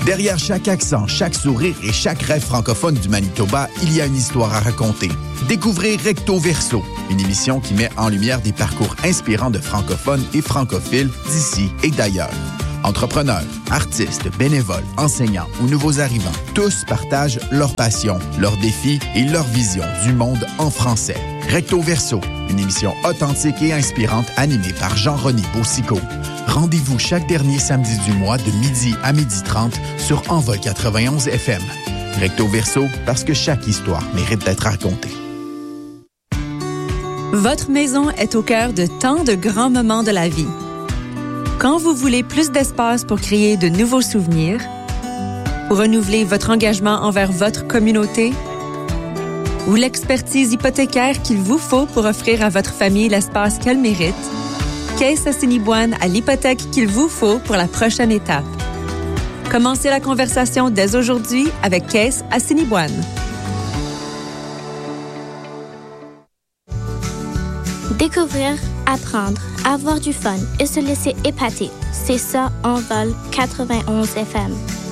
Derrière chaque accent, chaque sourire et chaque rêve francophone du Manitoba, il y a une histoire à raconter. Découvrez Recto Verso, une émission qui met en lumière des parcours inspirants de francophones et francophiles d'ici et d'ailleurs. Entrepreneurs, artistes, bénévoles, enseignants ou nouveaux arrivants, tous partagent leur passion, leurs défis et leur vision du monde en français. Recto Verso, une émission authentique et inspirante animée par Jean-René Beausicot. Rendez-vous chaque dernier samedi du mois de midi à 12h30 sur Envol 91 FM. Recto Verso, parce que chaque histoire mérite d'être racontée. Votre maison est au cœur de tant de grands moments de la vie. Quand vous voulez plus d'espace pour créer de nouveaux souvenirs, pour renouveler votre engagement envers votre communauté, ou l'expertise hypothécaire qu'il vous faut pour offrir à votre famille l'espace qu'elle mérite, Caisse Assiniboine a l'hypothèque qu'il vous faut pour la prochaine étape. Commencez la conversation dès aujourd'hui avec Caisse Assiniboine. Découvrir, apprendre, avoir du fun et se laisser épater. C'est ça, Envol 91 FM.